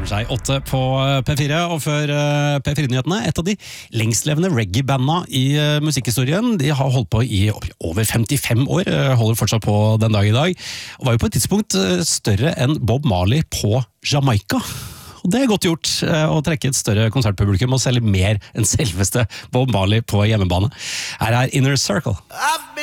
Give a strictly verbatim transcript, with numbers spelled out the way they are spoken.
Nærmer seg åtte på P fire, og før P fire-nyhetene, et av de lengstlevende reggae-bandene i musikkhistorien. De har holdt på i over femtifem år, holder fortsatt på den dag i dag, og var jo på et tidspunkt større enn Bob Marley på Jamaica. Og det er godt gjort å trekke et større konsertpublikum og selge mer enn selveste Bob Marley på hjemmebane. Her er Inner Circle.